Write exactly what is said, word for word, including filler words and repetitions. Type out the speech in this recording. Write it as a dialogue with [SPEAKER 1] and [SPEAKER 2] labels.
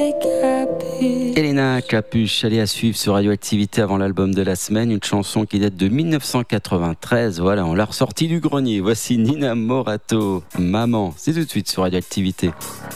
[SPEAKER 1] Elena Capuche, allez à suivre sur Radioactivité avant l'album de la semaine, une chanson qui date de dix-neuf cent quatre-vingt-treize. Voilà, on l'a ressortie du grenier. Voici Nina Morato, Maman. C'est tout de suite sur Radioactivité.